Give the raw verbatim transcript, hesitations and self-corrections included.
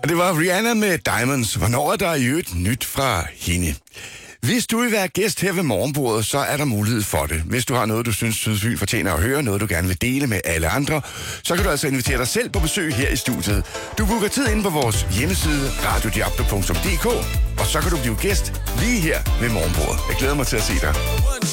Og det var Rihanna med Diamonds. Hvornår er der i øvrigt nyt fra hende? Hvis du vil være gæst her ved morgenbordet, så er der mulighed for det. Hvis du har noget, du synes, Sydfyn fortjener at høre, noget du gerne vil dele med alle andre, så kan du altså invitere dig selv på besøg her i studiet. Du booker tid inde på vores hjemmeside radio diablo punktum d k, og så kan du blive gæst lige her ved morgenbordet. Jeg glæder mig til at se dig.